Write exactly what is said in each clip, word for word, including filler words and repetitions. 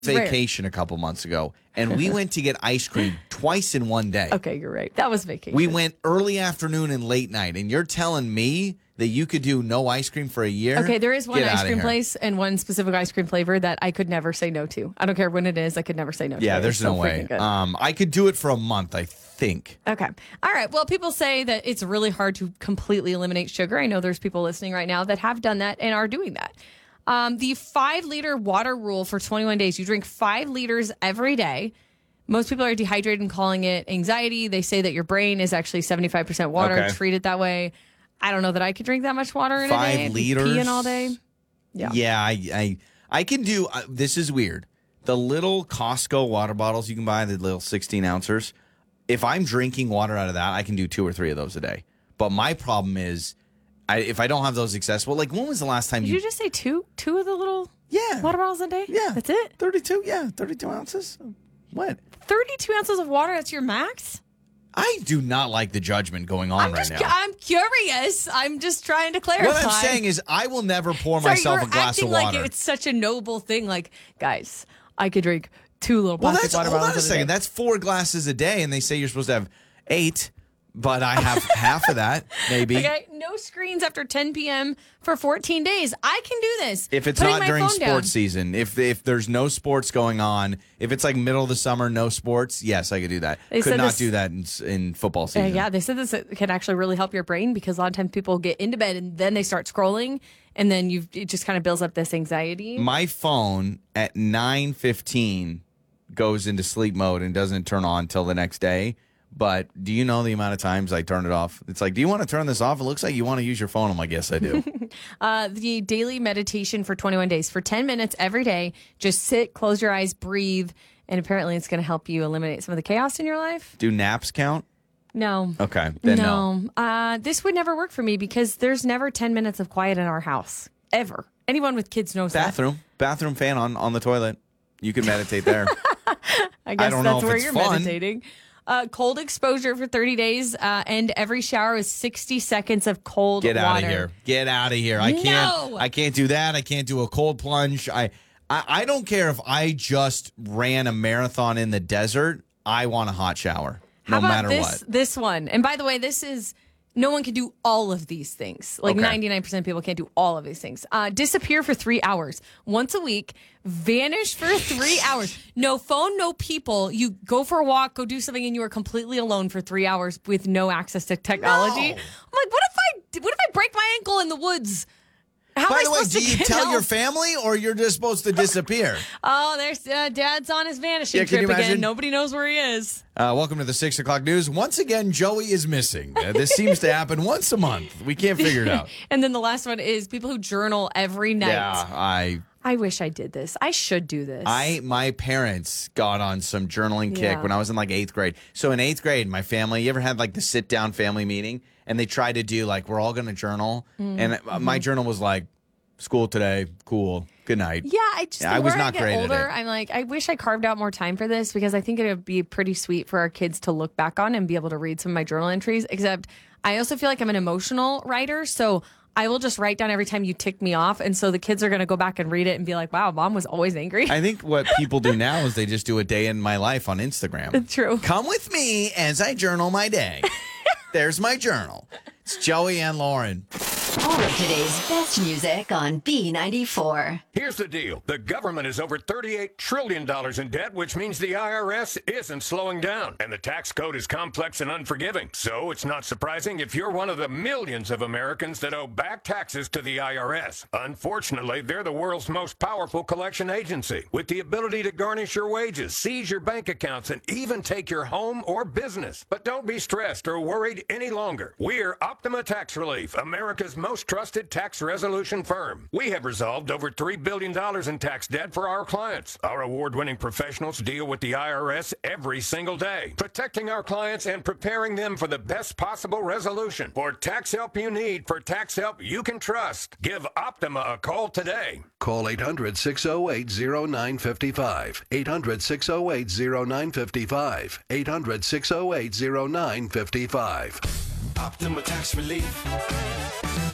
vacation a couple months ago, and we went to get ice cream twice in one day. Okay, you're right. That was vacation. We went early afternoon and late night, and you're telling me that you could do no ice cream for a year? Okay, there is one Get ice outta cream here. place and one specific ice cream flavor that I could never say no to. I don't care when it is. I could never say no to. Yeah, it. there's It's no so way. freaking good. Um, I could do it for a month, I think. Okay. All right. Well, people say that it's really hard to completely eliminate sugar. I know there's people listening right now that have done that and are doing that. Um, the five liter water rule for twenty-one days. You drink five liters every day. Most people are dehydrated and calling it anxiety. They say that your brain is actually seventy-five percent water. Okay. Treat it that way. I don't know that I could drink that much water in Five a day. I'd be liters? Peeing all day. Yeah. Yeah, I, I, I can do. Uh, this is weird. The little Costco water bottles you can buy, the little sixteen ounces. If I'm drinking water out of that, I can do two or three of those a day. But my problem is, I, if I don't have those accessible, like when was the last time Did you? you just say two? Two of the little yeah, water bottles a day? yeah, That's it? thirty-two. Yeah, thirty-two ounces. What? thirty-two ounces of water? That's your max? I do not like the judgment going on I'm right just, now. I'm curious. I'm just trying to clarify. What I'm saying is, I will never pour Sorry, myself you're a glass acting of water. like it's such a noble thing. Like, guys, I could drink two little well, plastic that's water hold on bottles a a second. day. That's four glasses a day, and they say you're supposed to have eight, but I have half of that, maybe. Okay, no screens after ten p.m. for fourteen days. I can do this. If it's Putting not my during phone sports down. season, if if there's no sports going on, if it's like middle of the summer, no sports, yes, I could do that. They Could said not this- do that in, in football Uh, season. yeah, they said this can actually really help your brain because a lot of times people get into bed and then they start scrolling, and then you it just kind of builds up this anxiety. My phone at nine fifteen goes into sleep mode and doesn't turn on until the next day. But do you know the amount of times I turn it off? It's like, do you want to turn this off? It looks like you want to use your phone. I'm like, yes, I do. Uh, the daily meditation for twenty-one days for ten minutes every day. Just sit, close your eyes, breathe, and apparently it's going to help you eliminate some of the chaos in your life. Do naps count? No. Okay, then no. no. Uh, this would never work for me because there's never ten minutes of quiet in our house, ever. Anyone with kids knows Bathroom, bathroom fan on, on the toilet. You can meditate there. that. I guess don't know that's if where it's you're fun. meditating. Uh, cold exposure for thirty days, uh, and every shower is sixty seconds of cold Get water. out of here. Get out of here. I can't No. I can't do that. I can't do a cold plunge. I, I I don't care if I just ran a marathon in the desert. I want a hot shower. How No about matter this, what. This one. And by the way, this is no one can do all of these things. Like Okay. ninety-nine percent of people can't do all of these things. Uh, disappear for three hours once a week. Vanish for three hours. No phone, no people. You go for a walk, go do something, and you are completely alone for three hours with no access to technology. No. I'm like, what if I what if I break my ankle in the woods? How By am I the way, supposed do to you get tell help? your family or you're just supposed to disappear? Oh, there's uh, Dad's on his vanishing Yeah, can trip you again. imagine? Nobody knows where he is. Uh, welcome to the six o'clock news. Once again, Joey is missing. Uh, this seems to happen once a month. We can't figure it out. And then the last one is people who journal every night. Yeah, I I wish I did this. I should do this. I my parents got on some journaling kick Yeah. when I was in like eighth grade. So in eighth grade, my family, you ever had like the sit down family meeting and they tried to do like we're all going to journal, Mm-hmm. and uh, my journal was like school today, cool, good night. Yeah, I just Yeah, the I was more not I get great at older, it. I'm like, I wish I carved out more time for this because I think it would be pretty sweet for our kids to look back on and be able to read some of my journal entries. Except I also feel like I'm an emotional writer, so I will just write down every time you tick me off, and so the kids are going to go back and read it and be like, "Wow, Mom was always angry." I think what people do now is they just do a day in my life on Instagram. It's true. Come with me as I journal my day. There's my journal. It's Joey and Lauren. All of today's best music on B ninety-four. Here's the deal. The government is over thirty-eight trillion dollars in debt, which means the I R S isn't slowing down. And the tax code is complex and unforgiving. So it's not surprising if you're one of the millions of Americans that owe back taxes to the I R S. Unfortunately, they're the world's most powerful collection agency, with the ability to garnish your wages, seize your bank accounts, and even take your home or business. But don't be stressed or worried any longer. We're Optima Tax Relief, America's most trusted tax resolution firm. We have resolved over three billion dollars in tax debt for our clients. Our award-winning professionals deal with the I R S every single day, protecting our clients and preparing them for the best possible resolution. For tax help you need, for tax help you can trust, give Optima a call today. Call eight hundred, six oh eight, oh nine five five. eight hundred, six oh eight, oh nine five five. eight hundred, six oh eight, oh nine five five. Optima Tax Relief.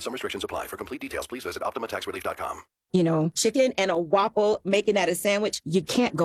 Some restrictions apply. For complete details, please visit Optima Tax Relief dot com. You know, chicken and a waffle, making that a sandwich, you can't go